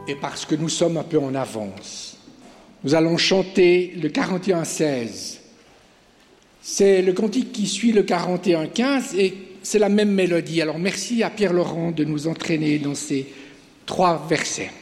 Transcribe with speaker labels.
Speaker 1: et parce que nous sommes un peu en avance, nous allons chanter le 41-16. C'est le cantique qui suit le 41-15 et c'est la même mélodie. Alors merci à Pierre Laurent de nous entraîner dans ces 3 versets.